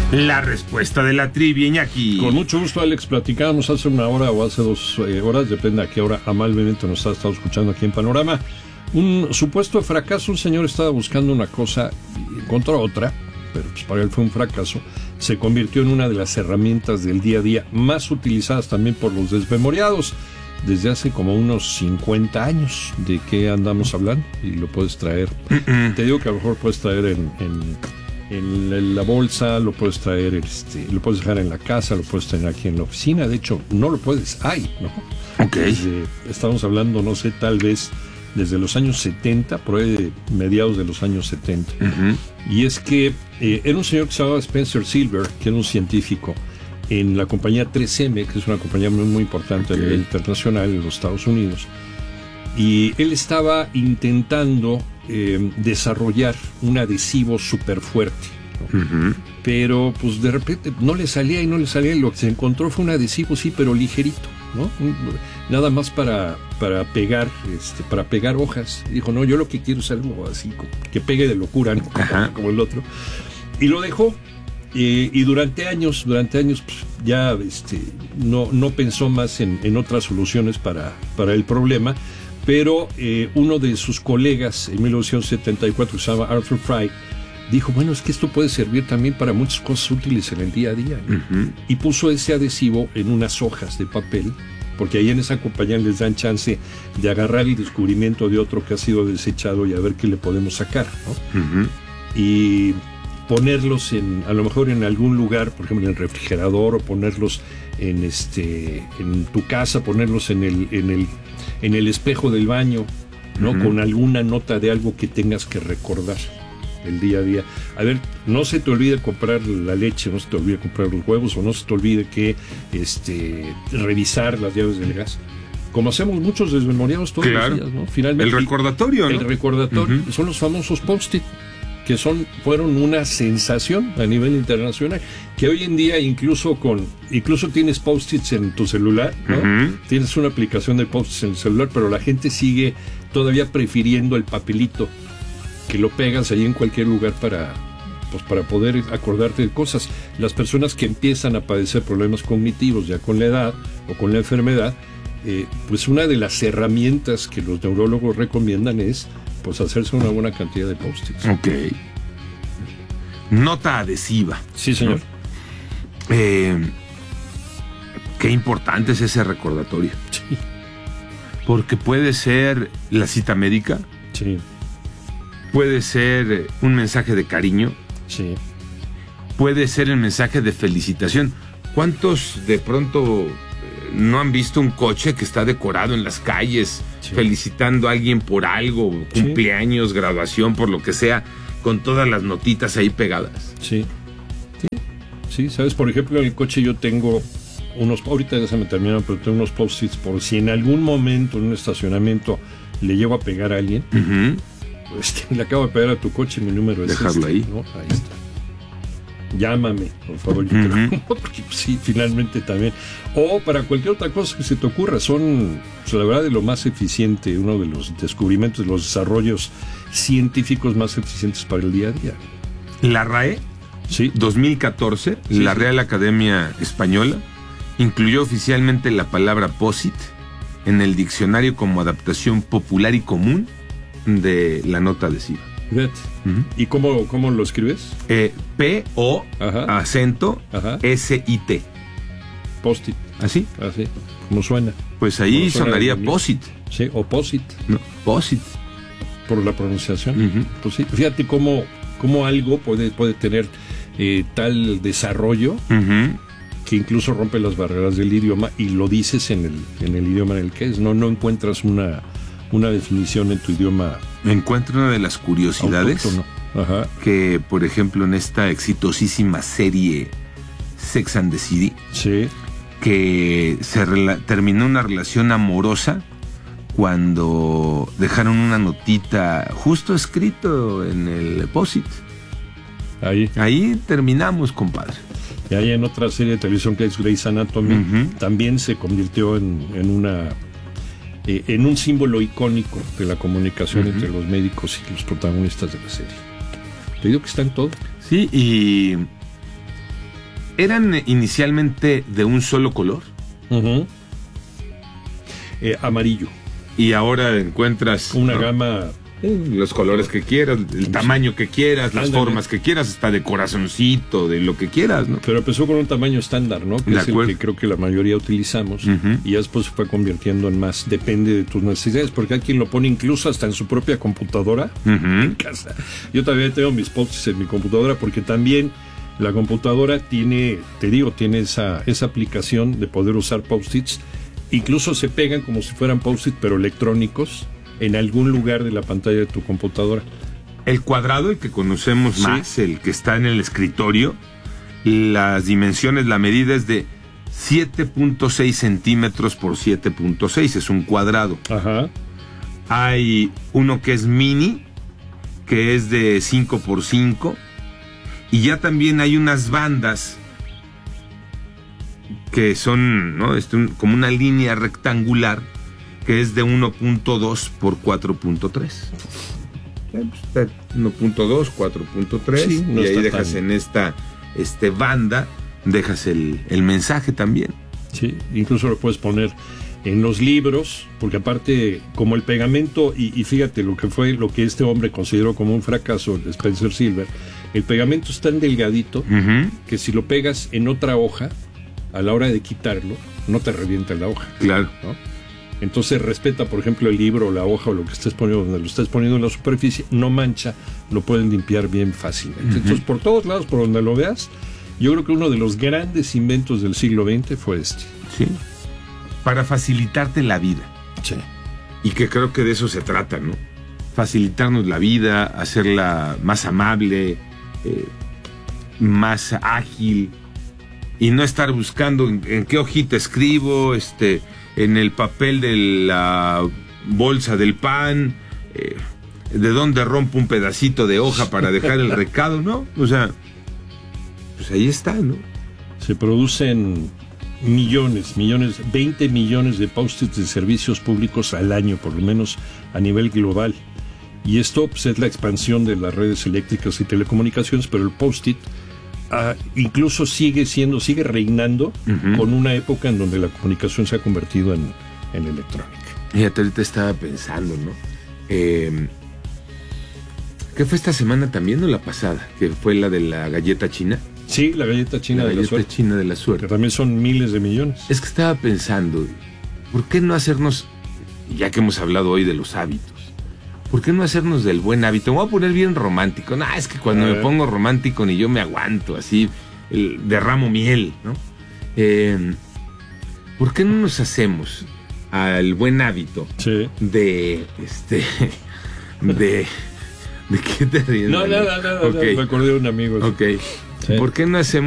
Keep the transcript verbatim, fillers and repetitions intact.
La respuesta de la trivia, Iñaki. Con mucho gusto, Alex. Platicábamos hace una hora o hace dos eh, horas, depende a qué hora amablemente nos ha estado escuchando aquí en Panorama. Un supuesto fracaso, un señor estaba buscando una cosa y encontró otra, pero pues para él fue un fracaso. Se convirtió en una de las herramientas del día a día más utilizadas también por los desmemoriados desde hace como unos cincuenta años. ¿De qué andamos hablando? Y lo puedes traer. Mm-mm. Te digo que a lo mejor puedes traer en, en, en la bolsa, lo puedes traer, este, lo puedes dejar en la casa, lo puedes tener aquí en la oficina. De hecho, no lo puedes, hay, ¿no? Ok. Desde, estamos hablando, no sé, tal vez desde los años setenta, por ahí de mediados de los años setenta. Uh-huh. Y es que eh, era un señor que se llamaba Spencer Silver, que era un científico en la compañía tres eme, que es una compañía muy, muy importante okay. a nivel internacional en los Estados Unidos. Y él estaba intentando eh, desarrollar un adhesivo súper fuerte, ¿no? Uh-huh. Pero pues de repente no le salía y no le salía, y lo que se encontró fue un adhesivo, sí, pero ligerito, ¿no? Nada más para, para pegar, este, para pegar hojas. Dijo, no, yo lo que quiero es algo así, que pegue de locura, ¿no? como, como el otro. Y lo dejó. Eh, y durante años, durante años, pues, ya este, no, no pensó más en, en otras soluciones para, para el problema. Pero eh, uno de sus colegas en mil novecientos setenta y cuatro, que se llama Arthur Fry, dijo, bueno, es que esto puede servir también para muchas cosas útiles en el día a día, ¿no? Uh-huh. Y puso ese adhesivo en unas hojas de papel, porque ahí en esa compañía les dan chance de agarrar el descubrimiento de otro que ha sido desechado y a ver qué le podemos sacar, ¿no? Uh-huh. Y ponerlos en, a lo mejor en algún lugar, por ejemplo en el refrigerador, o ponerlos en este, en tu casa, ponerlos en el, en el, en el espejo del baño, ¿no? Uh-huh. Con alguna nota de algo que tengas que recordar el día a día. A ver, no se te olvide comprar la leche, no se te olvide comprar los huevos, o no se te olvide que este revisar las llaves del gas, como hacemos muchos desmemoriados todos claro. los días, ¿no? Finalmente, el recordatorio, el ¿no? recordatorio uh-huh. son los famosos post-it, que son fueron una sensación a nivel internacional, que hoy en día incluso con incluso tienes post-its en tu celular, ¿no? Uh-huh. Tienes una aplicación de post-its en el celular, pero la gente sigue todavía prefiriendo el papelito, que lo pegas ahí en cualquier lugar para, pues, para poder acordarte de cosas. Las personas que empiezan a padecer problemas cognitivos ya con la edad o con la enfermedad, eh, pues una de las herramientas que los neurólogos recomiendan es pues hacerse una buena cantidad de post-its. Ok. Nota adhesiva. Sí, señor. ¿No? Eh, qué importante es ese recordatorio. Sí. Porque puede ser la cita médica. Sí. Puede ser un mensaje de cariño. Sí. Puede ser el mensaje de felicitación. ¿Cuántos de pronto eh, no han visto un coche que está decorado en las calles, sí, felicitando a alguien por algo, cumpleaños, sí, graduación, por lo que sea, con todas las notitas ahí pegadas? Sí. Sí, sí, sabes, por ejemplo, en el coche yo tengo unos, ahorita ya se me terminaron, pero tengo unos post-its por si en algún momento en un estacionamiento le llevo a pegar a alguien. Uh-huh. Este, le acabo de pegar a tu coche, mi número es dejarlo este, ahí. ¿no? Ahí está. Llámame, por favor, yo uh-huh. te lo, porque sí, finalmente también. O para cualquier otra cosa que se te ocurra, son, pues, la verdad, de lo más eficiente, uno de los descubrimientos, de los desarrollos científicos más eficientes para el día a día. La R A E, sí, dos mil catorce, sí, la sí. Real Academia Española incluyó oficialmente la palabra POSIT en el diccionario como adaptación popular y común de la nota adhesiva. Uh-huh. ¿Y cómo, cómo lo escribes? Eh, P O Ajá. acento Ajá. S I T. Post-it. ¿Así? Así, como suena. Pues ahí suena sonaría POSIT. Sí, o POSIT. No, POSIT. Por la pronunciación. Uh-huh. Pues sí, fíjate cómo, cómo algo puede, puede tener eh, tal desarrollo uh-huh. que incluso rompe las barreras del idioma y lo dices en el, en el idioma en el que es. No, no encuentras una... una definición en tu idioma. Encuentro una de las curiosidades Ajá. que, por ejemplo, en esta exitosísima serie Sex and the City, sí, que se rela- terminó una relación amorosa cuando dejaron una notita justo escrito en el POSIT. Ahí. Ahí terminamos, compadre. Y ahí en otra serie de televisión que es Grey's Anatomy, uh-huh. también se convirtió en, en una eh, en un símbolo icónico de la comunicación uh-huh. entre los médicos y los protagonistas de la serie. Te digo que está en todo. Sí, y ¿Eran inicialmente de un solo color? Uh-huh. Eh, amarillo. Y ahora encuentras... Una ¿no? gama... Los colores que quieras, el tamaño que quieras, las Ándale. formas que quieras, hasta de corazoncito, de lo que quieras, ¿no? Pero empezó con un tamaño estándar, ¿no? Que De es acuerdo. el que creo que la mayoría utilizamos. Uh-huh. Y ya después se fue convirtiendo en más. Depende de tus necesidades, porque hay quien lo pone incluso hasta en su propia computadora Uh-huh. en casa. Yo también tengo mis post-its en mi computadora porque también la computadora tiene, te digo, tiene esa, esa aplicación de poder usar post-its. Incluso se pegan como si fueran post-its, pero electrónicos, en algún lugar de la pantalla de tu computadora. El cuadrado, el que conocemos Sí. más, el que está en el escritorio, las dimensiones, la medida es de siete punto seis centímetros por siete punto seis, es un cuadrado. Ajá. Hay uno que es mini, que es de cinco por cinco, y ya también hay unas bandas que son, ¿no? Este, un, como una línea rectangular que es de uno punto dos por cuatro punto tres. uno punto dos, cuatro punto tres, Sí, no y ahí está dejas tan- en esta este, banda, dejas el, el mensaje también. Sí, incluso lo puedes poner en los libros, porque aparte, como el pegamento, y, y fíjate lo que fue, lo que este hombre consideró como un fracaso, Spencer Silver, el pegamento es tan delgadito Uh-huh. que si lo pegas en otra hoja, a la hora de quitarlo, no te revienta la hoja, Claro. ¿no? Entonces respeta, por ejemplo, el libro o la hoja o lo que estés poniendo, donde lo estés poniendo en la superficie, no mancha, lo pueden limpiar bien fácilmente. Uh-huh. Entonces, por todos lados, por donde lo veas, yo creo que uno de los grandes inventos del siglo veinte fue este. Sí. Para facilitarte la vida. Sí. Y que creo que de eso se trata, ¿no? Facilitarnos la vida, hacerla más amable, eh, más ágil, y no estar buscando en, en qué hojita escribo, este, en el papel de la bolsa del pan, eh, de dónde rompo un pedacito de hoja para dejar el recado, ¿no? O sea, pues ahí está, ¿no? Se producen millones, millones, veinte millones de post-its de servicios públicos al año, por lo menos a nivel global. Y esto pues, es la expansión de las redes eléctricas y telecomunicaciones, pero el post-it ah, incluso sigue siendo, sigue reinando Uh-huh. con una época en donde la comunicación se ha convertido en, en electrónica. Fíjate, ahorita estaba pensando, ¿no? Eh, ¿Qué fue esta semana también o la pasada? Que fue la de la galleta china. Sí, la galleta china la de la galleta suerte, china de la que suerte. también son miles de millones. Es que estaba pensando, ¿por qué no hacernos, ya que hemos hablado hoy de los hábitos, ¿por qué no hacernos del buen hábito? Me voy a poner bien romántico. No, es que cuando A me ver. pongo romántico ni yo me aguanto, así el, derramo miel, ¿no? Eh, ¿Por qué no nos hacemos al buen hábito Sí. de, este, de, ¿de qué te ríes? No, Daniel? nada, nada, Ok, nada. Me acordé de un amigo. ok. Sí. ¿Por qué no hacemos